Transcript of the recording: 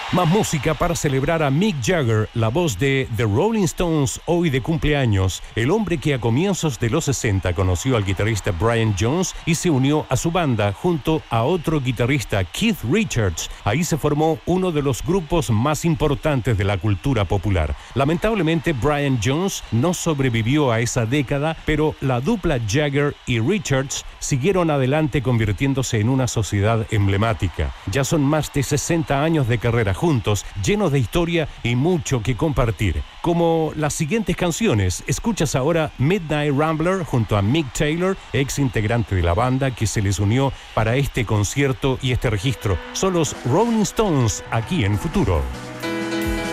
Más música para celebrar a Mick Jagger, la voz de The Rolling Stones, hoy de cumpleaños. El hombre que a comienzos de los 60 conoció al guitarrista Brian Jones y se unió a su banda junto a otro guitarrista, Keith Richards. Ahí se formó uno de los grupos más importantes de la cultura popular. Lamentablemente, Brian Jones no sobrevivió a esa década, pero la dupla Jagger y Richards siguieron adelante convirtiéndose en una sociedad emblemática. Ya son más de 60 años de carrera juntos, llenos de historia y mucho que compartir. Como las siguientes canciones, escuchas ahora Midnight Rambler junto a Mick Taylor, ex integrante de la banda que se les unió para este concierto y este registro. Son los Rolling Stones aquí en Futuro.